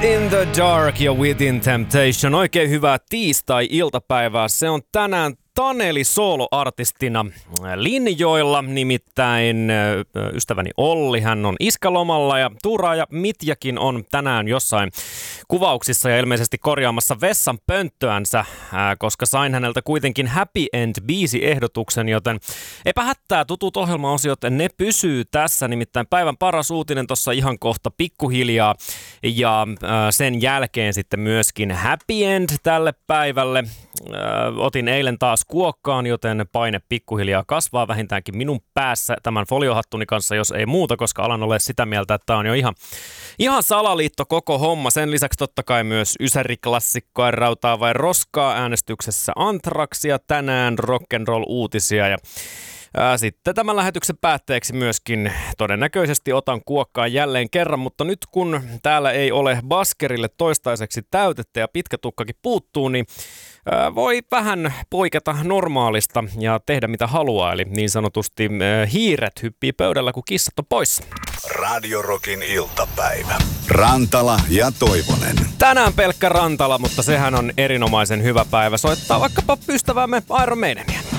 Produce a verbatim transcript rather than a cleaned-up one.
in the Dark ja Within Temptation. Oikein hyvää tiistai-iltapäivää. Se on tänään Taneli soloartistina linjoilla, nimittäin ystäväni Olli, hän on iskälomalla ja Tuura ja Mitjakin on tänään jossain kuvauksissa ja ilmeisesti korjaamassa vessan pönttöänsä, koska sain häneltä kuitenkin Happy End-biisi-ehdotuksen, joten eipä hätää, tutut ohjelmaosiot, ne pysyy tässä, nimittäin päivän paras uutinen tuossa ihan kohta pikkuhiljaa ja sen jälkeen sitten myöskin Happy End tälle päivälle. Otin eilen taas kuokkaan, joten paine pikkuhiljaa kasvaa vähintäänkin minun päässä tämän foliohattuni kanssa, jos ei muuta, koska alan ole sitä mieltä, että tämä on jo ihan, ihan salaliitto koko homma. Sen lisäksi totta kai myös ysäriklassikkoa, rautaa vai roskaa äänestyksessä Anthraxia tänään, rock'n'roll-uutisia ja Ää, sitten tämän lähetyksen päätteeksi myöskin todennäköisesti otan kuokkaan jälleen kerran, mutta nyt kun täällä ei ole baskerille toistaiseksi täytettä ja pitkä tukkakin puuttuu, niin ää, voi vähän poiketa normaalista ja tehdä mitä haluaa, eli niin sanotusti ää, hiiret hyppii pöydällä, kun kissat on poissa. Radio Rockin iltapäivä. Rantala ja Toivonen. Tänään pelkkä Rantala, mutta sehän on erinomaisen hyvä päivä soittaa vaikkapa ystävämme Iron Maidenia.